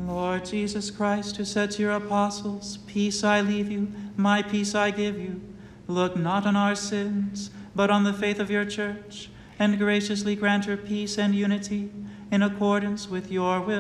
Lord Jesus Christ, who said to your apostles, "Peace I leave you, my peace I give you," look not on our sins, but on the faith of your church, and graciously grant her peace and unity in accordance with your will.